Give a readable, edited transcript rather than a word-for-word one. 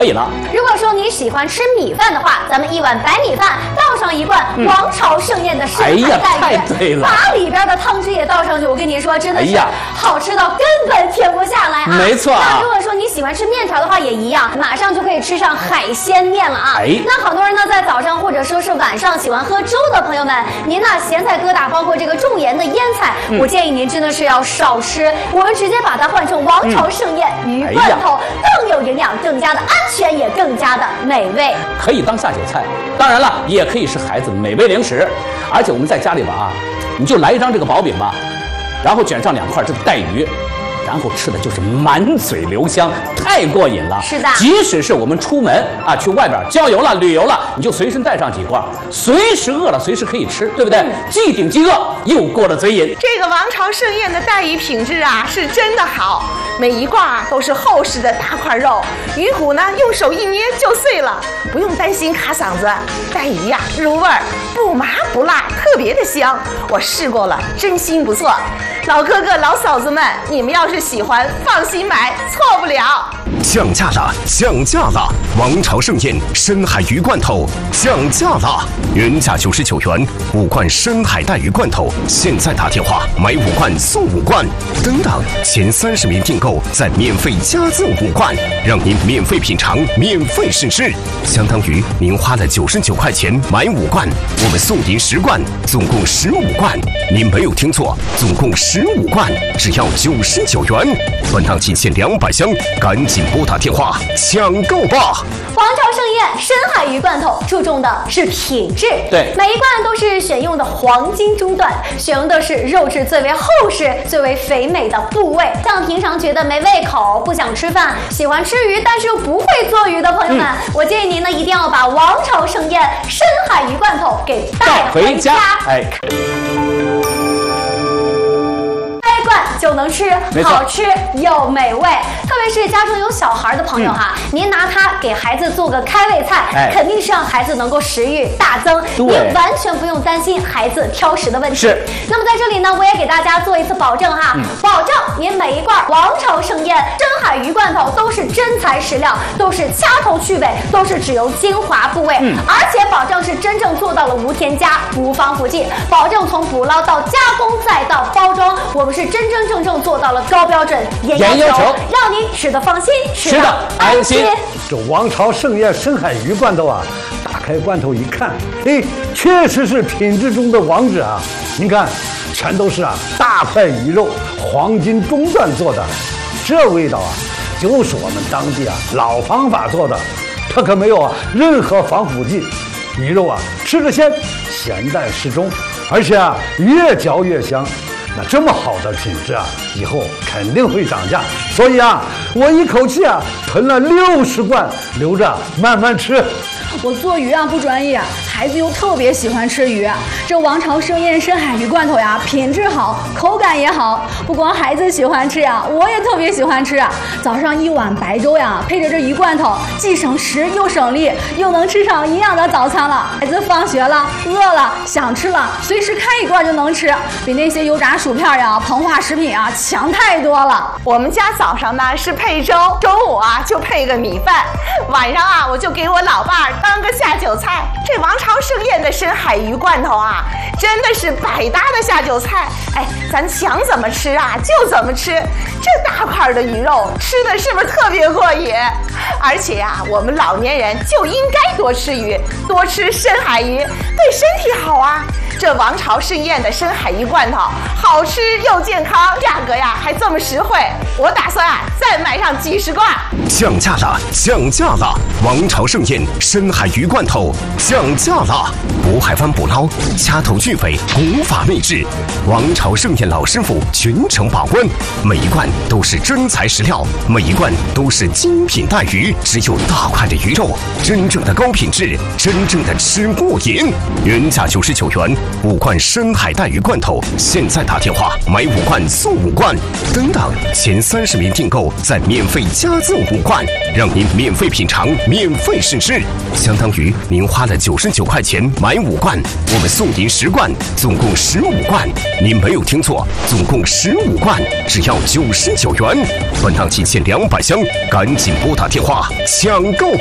可以了。 如果说你喜欢吃米饭的话，咱们一碗白米饭倒上一罐王朝盛宴的深海带鱼， 太对了， 把里边的汤汁也倒上去，我跟您说，真的是好吃到根本停不下来啊！ 没错。 那如果说你喜欢吃面条的话，也一样，马上就可以吃上海鲜面了啊！那好多人呢，在早上或者说是晚上喜欢喝粥的朋友们，您呢咸菜疙瘩，包括这个重盐的腌菜，我建议您真的是要少吃。我们直接把它换成王朝盛宴鱼罐头，更有营养，更加的安全，也更加的美味， 可以当下酒菜。当然了，也可以是孩子美味零食。而且我们在家里吧你就来一张这个薄饼吧，然后卷上2块这个带鱼，然后吃的就是满嘴留香，太过瘾了。 是的， 即使是我们出门去外边郊游了、旅游了，你就随身带上几块，随时饿了随时可以吃，对不对？既顶饥饿，又过了嘴瘾。 这个王朝盛宴的带鱼品质是真的好，每一罐都是厚实的大块肉，鱼骨呢用手一捏就碎了，不用担心卡嗓子。带鱼入味儿，不麻不辣，特别的香。我试过了，真心不错。老哥哥老嫂子们，你们要是喜欢，放心买，错不了。 降价了，降价了！王朝盛宴深海鱼罐头降价了，原价99元，5罐深海带鱼罐头，现在打电话买5罐送5罐，等等，前30名订购再免费加赠5罐，让您免费品尝，免费试吃，相当于您花了99块钱买5罐，我们送您10罐，总共15罐。您没有听错，总共15罐，只要99元。本档仅限200箱，赶紧拨打电话抢购吧！ 王朝盛宴深海鱼罐头注重的是品质， 对， 每一罐都是选用的黄金中段，选用的是肉质最为厚实、最为肥美的部位。像平常觉得没胃口、不想吃饭、喜欢吃鱼但是又不会做鱼的朋友们，我建议您呢一定要把王朝盛宴深海鱼罐头给带回家。就能吃，好吃又美味。特别是家中有小孩的朋友您拿它给孩子做个开胃菜，肯定是让孩子能够食欲大增，您完全不用担心孩子挑食的问题。 是。 那么在这里呢，我也给大家做一次保证保证您每一罐王朝盛宴深海鱼罐头都是真材实料，都是掐头去尾，都是只有精华部位，而且保证是真正做到了无添加、无防腐剂，保证从捕捞到加工再到包装，我们是真正做到了高标准严要求，让您吃得放心，吃得安心。 这王朝盛宴深海鱼罐头打开罐头一看，确实是品质中的王者啊！您看，全都是大块鱼肉，黄金中段做的，这味道就是我们当地老方法做的，它可没有任何防腐剂，鱼肉吃着鲜，咸淡适中，而且越嚼越香。那这么好的品质以后肯定会涨价，所以我一口气囤了60罐，留着慢慢吃。 我做鱼不专业，孩子又特别喜欢吃鱼。这王朝盛宴深海鱼罐头品质好，口感也好。不光孩子喜欢吃我也特别喜欢吃。早上1碗白粥配着这鱼罐头，既省时又省力，又能吃上营养的早餐了。孩子放学了、饿了、想吃了，随时开一罐就能吃，比那些油炸薯片膨化食品强太多了。 我们家早上呢是配粥，中午就配个米饭，晚上我就给我老伴当个下酒菜。这王朝盛宴的深海鱼罐头真的是百搭的下酒菜。咱想怎么吃就怎么吃。这大块的鱼肉吃的是不是特别过瘾？而且我们老年人就应该多吃鱼，多吃深海鱼，对身体好这王朝盛宴的深海鱼罐头好吃又健康，价格还这么实惠，我打算再买上几10罐。 降价了，降价了！王朝盛宴深海鱼罐头降价了，渤海湾捕捞，掐头去尾，古法秘制。王朝盛宴老师傅全程把关，每一罐都是真材实料，每一罐都是精品带鱼，只有大块的鱼肉，真正的高品质，真正的吃过瘾。原价99元，5罐深海带鱼罐头，现在打电话买5罐送5罐，等等，前 30名订购，再免费加赠5罐，让您免费品尝，免费试吃，相当于您花了99块钱买5罐，我们送您10罐，总共15罐。您没有听错，总共15罐，只要99元。本档期限200箱，赶紧拨打电话抢购。